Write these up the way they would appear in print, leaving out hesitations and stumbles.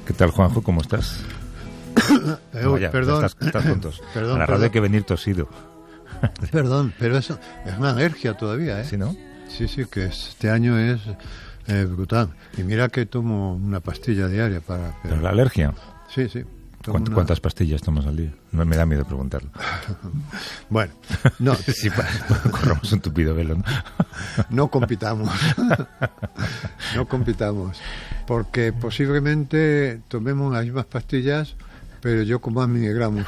¿Qué tal, Juanjo? ¿Cómo estás? Perdón. Estás tontos. Perdón, a la radio hay que venir tosido. Perdón, pero eso es una alergia todavía, ¿eh? ¿Sí, no? Sí, que este año es brutal. Y mira que tomo una pastilla diaria para... ¿Pero la alergia? Sí. ¿Cuántas pastillas tomas al día? No me da miedo preguntarlo. Bueno, no. Sí, corramos un tupido velo, ¿no? No compitamos. No compitamos. Porque posiblemente tomemos las mismas pastillas, pero yo con más miligramos.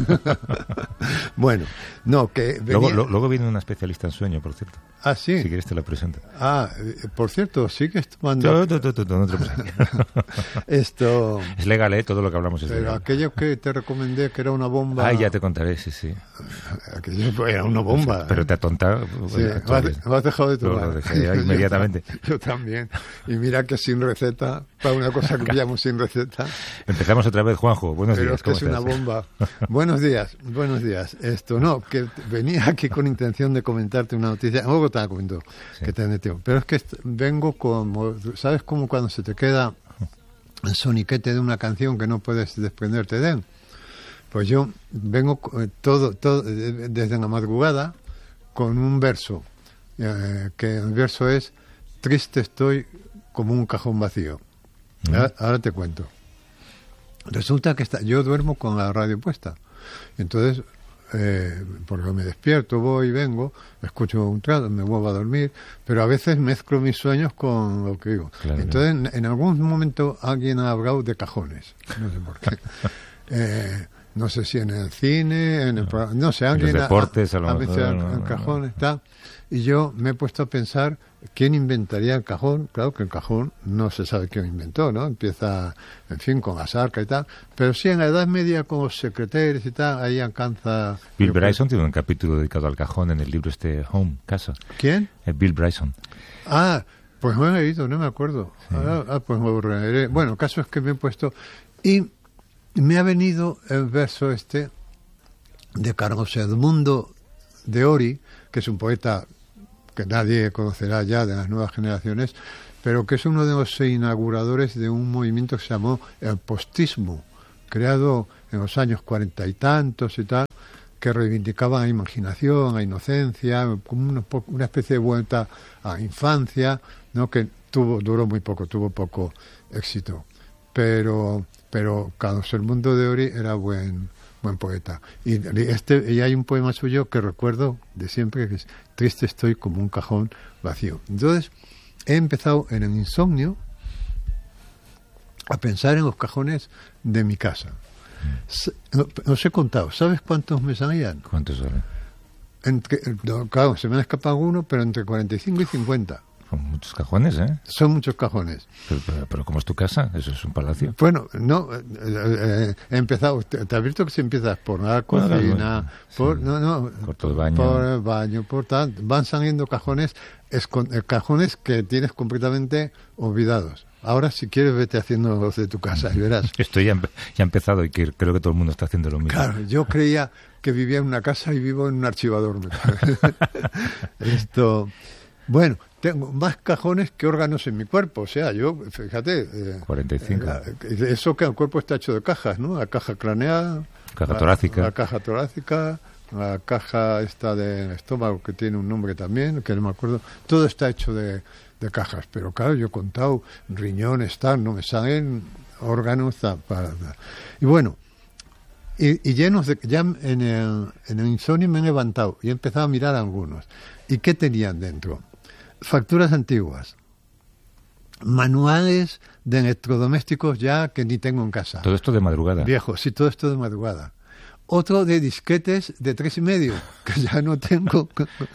Bueno, no, que... Luego viene una especialista en sueño, por cierto. Ah, sí. Si quieres te la presento. Por cierto, sigues tomando... No te presento. Esto... Es legal, todo lo que hablamos es pero legal. Aquello que te recomendé, que era una bomba... Ya te contaré, sí. Aquello era una bomba. Pero te atontado. Sí, lo has dejado de tomar. Lo dejé inmediatamente. Yo también. Y mira que sin receta, para una cosa que pillamos sin receta... Empezamos otra vez, Juanjo. Buenos días. Pero es que es una bomba. Buenos días. Esto no, que venía aquí con intención de comentarte una noticia. Luego te la comento, que te metió. Pero es que vengo como... ¿Sabes cómo cuando se te queda el soniquete de una canción que no puedes desprenderte de él? Pues yo vengo todo desde la madrugada con un verso, que el verso es: triste estoy como un cajón vacío. Ahora te cuento. Resulta que yo duermo con la radio puesta. Entonces, porque me despierto, voy y vengo, escucho un trato, me vuelvo a dormir, pero a veces mezclo mis sueños con lo que digo. Claro. Entonces, en algún momento alguien ha hablado de cajones. No sé por qué. No sé si en el cine, en el programa, no sé, alguien en los deportes, ha mencionado en cajones, tal. Y yo me he puesto a pensar quién inventaría el cajón. Claro que el cajón no se sabe quién inventó, ¿no? Empieza, en fin, con las arcas y tal. Pero sí, en la Edad Media, con los secretarios y tal, ahí alcanza... Bill Bryson tiene un capítulo dedicado al cajón en el libro Home, Casa. ¿Quién? Bill Bryson. Pues me he leído, no me acuerdo. Sí. Pues me aburriré. Bueno, el caso es que me he puesto... Y me ha venido el verso de Carlos Edmundo de Ori, que es un poeta que nadie conocerá ya de las nuevas generaciones, pero que es uno de los inauguradores de un movimiento que se llamó el postismo, creado en los años 40 y tantos y tal, que reivindicaba la imaginación, la inocencia, como una especie de vuelta a la infancia, ¿no? Que duró muy poco, tuvo poco éxito. Pero Carlos Edmundo de Ori era buen poeta. Y hay un poema suyo que recuerdo de siempre, que es: triste estoy como un cajón vacío. Entonces he empezado en el insomnio a pensar en los cajones de mi casa. Os he contado, ¿sabes cuántos me salían? ¿Cuántos son? Claro, se me ha escapado uno, pero entre 45 y 50. Son muchos cajones, ¿eh? Son muchos cajones. Pero ¿cómo es tu casa? ¿Eso es un palacio? Bueno, no, he empezado, te advierto que si empiezas por la cocina, por todo el baño. Por el baño, por tal, van saliendo cajones que tienes completamente olvidados. Ahora, si quieres, vete haciendo los de tu casa y verás. Esto ya ha empezado y creo que todo el mundo está haciendo lo mismo. Claro, yo creía que vivía en una casa y vivo en un archivador. Bueno, tengo más cajones que órganos en mi cuerpo. O sea, yo, fíjate... 45. Eso que el cuerpo está hecho de cajas, ¿no? La caja craneal... torácica. La caja torácica, la caja esta del estómago, que tiene un nombre también, que no me acuerdo. Todo está hecho de cajas. Pero claro, yo he contado riñones, tal, no me salen órganos, tal. Y bueno... Y llenos de... Ya en el insomnio me he levantado y he empezado a mirar algunos. ¿Y qué tenían dentro? Facturas antiguas, manuales de electrodomésticos ya que ni tengo en casa. Todo esto de madrugada. Viejos, sí, todo esto de madrugada. Otro de disquetes de 3,5, que ya no tengo.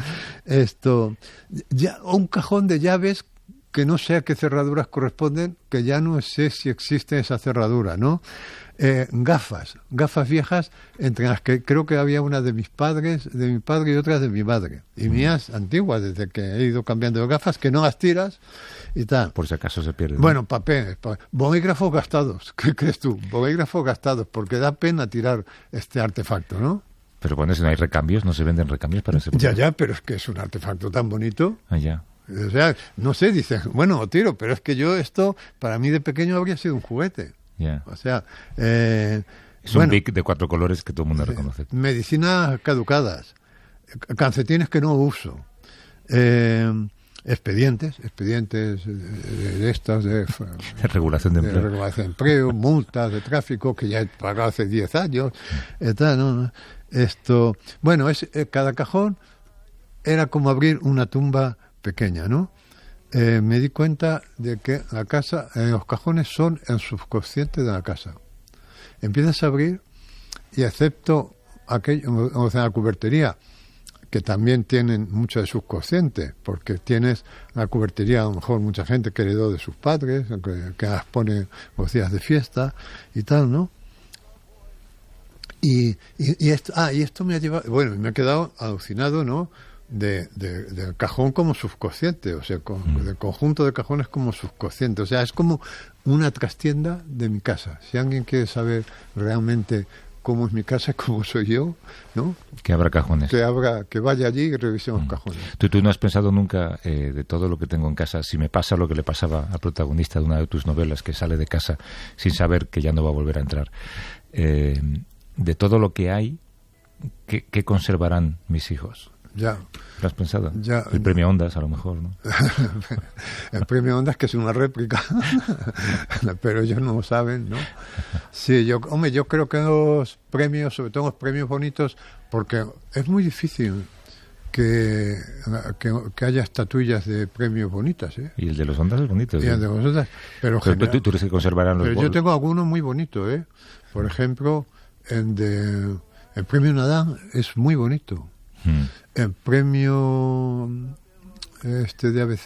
Ya un cajón de llaves que no sé a qué cerraduras corresponden, que ya no sé si existe esa cerradura, ¿no? Gafas viejas, entre las que creo que había una de mi padre y otras de mi madre. Y mías antiguas, desde que he ido cambiando de gafas, que no las tiras y tal. Por si acaso se pierden. Bueno, papeles. Bolígrafos gastados. ¿Qué crees tú? Bolígrafos gastados, porque da pena tirar este artefacto, ¿no? Pero bueno, si no hay recambios, no se venden recambios para ese... Ya, pero es que es un artefacto tan bonito. Ya. O sea, no sé, dices, bueno, lo tiro, pero es que esto, para mí de pequeño habría sido un juguete. Yeah. O sea, es un Bic de 4 colores que todo el mundo reconoce. Medicinas caducadas, calcetines que no uso, expedientes de estos de regulación de empleo, regulación de empleo, multas de tráfico que ya he pagado hace 10 años, ¿no? Esto, bueno, cada cajón era como abrir una tumba pequeña, ¿no? Me di cuenta de que la casa, los cajones son el subconsciente de la casa. Empiezas a abrir y excepto aquello, o sea, la cubertería, que también tienen mucho de subconsciente, porque tienes la cubertería, a lo mejor mucha gente que heredó de sus padres, que las pone los días de fiesta y tal, ¿no? Y esto me ha llevado, bueno, me he quedado alucinado, ¿no? Del cajón como subconsciente, o sea, del conjunto de cajones como subconsciente, o sea, es como una trastienda de mi casa. Si alguien quiere saber realmente cómo es mi casa, cómo soy yo, ¿no? Que abra cajones. Que vaya allí y revise los cajones. ¿Tú no has pensado nunca de todo lo que tengo en casa, si me pasa lo que le pasaba al protagonista de una de tus novelas, que sale de casa sin saber que ya no va a volver a entrar? De todo lo que hay, ¿qué conservarán mis hijos? Ya. ¿Lo has pensado? Ya. El premio Ondas, a lo mejor, ¿no? El premio Ondas, que es una réplica, pero ellos no lo saben, ¿no? Sí, yo creo que los premios, sobre todo los premios bonitos, porque es muy difícil que haya estatuillas de premios bonitas, ¿eh? Y el de los Ondas es bonito. Y el de los Ondas, pero tú crees que conservarán los yo tengo algunos muy bonitos, ¿eh? Por ejemplo, el premio Nadal es muy bonito. El premio de ABC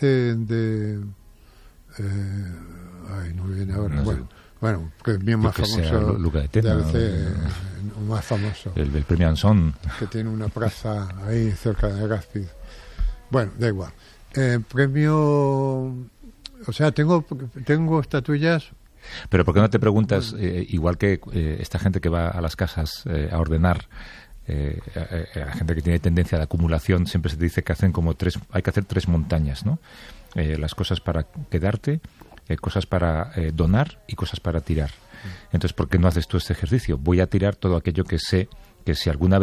no me viene ahora. No bueno, que es bien más famoso Luca de Tena, ABC, más famoso. El premio Anson, que tiene una plaza ahí cerca de Gaspid. Bueno, da igual. Premio, o sea, tengo estatuillas. Pero ¿por qué no te preguntas, igual que esta gente que va a las casas a ordenar, la gente que tiene tendencia a la acumulación, siempre se te dice que hay que hacer 3 montañas, ¿no? Las cosas para quedarte, cosas para donar y cosas para tirar. Entonces, ¿por qué no haces tú este ejercicio? Voy a tirar todo aquello que sé que si alguna vez